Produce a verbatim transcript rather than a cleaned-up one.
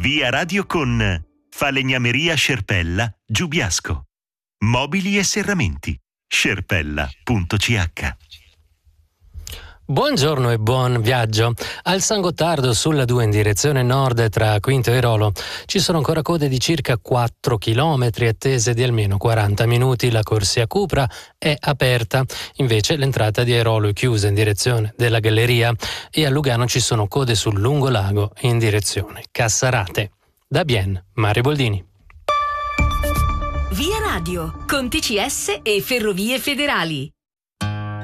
Via Radio con Falegnameria Scerpella, Giubiasco. Mobili e serramenti. scerpella punto c h. Buongiorno e buon viaggio. Al San Gottardo sulla due in direzione nord tra Quinto e Rolo ci sono ancora code di circa quattro chilometri attese di almeno quaranta minuti. La corsia Cupra è aperta, invece l'entrata di Airolo è chiusa in direzione della Galleria e a Lugano ci sono code sul Lungolago in direzione Cassarate. Da Bien, Mario Boldini. Via Radio con T C S e Ferrovie Federali.